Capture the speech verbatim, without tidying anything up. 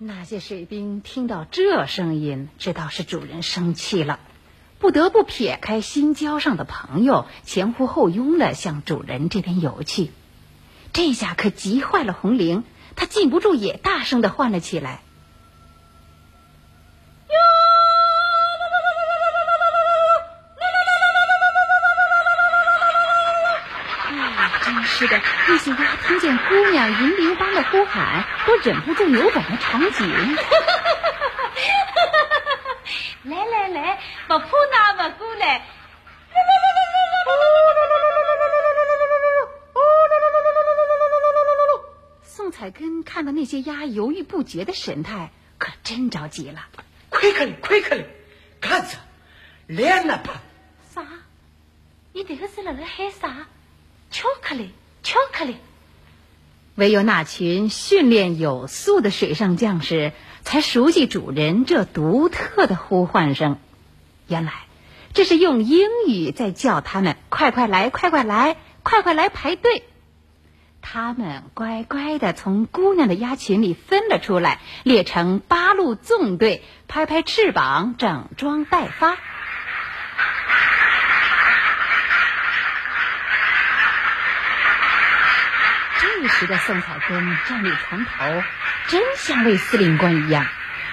那些水兵听到这声音，知道是主人生气了，不得不撇开新交上的朋友，前呼后拥的向主人这边游去。这下可急坏了红绫，他禁不住也大声的唤了起来。是的，那些鸭听见姑娘银铃般的呼喊，都忍不住扭转了场景。 来来来，不怕那么过来。 宋彩根看到那些鸭犹豫不决的神态，可真着急了。 快看嘞，快看嘞，看着，来那怕。 啥？你这个是在喊啥？巧克力。巧克力， 唯有那群训练有素的水上将士才熟悉主人这独特的呼唤声。原来这是用英语在叫他们快快来，快快来，快快来排队。他们乖乖地从姑娘的鸭群里分了出来，列成八路纵队，拍拍翅膀，整装待发。这时的宋彩根站立船头，真像位司令官一样。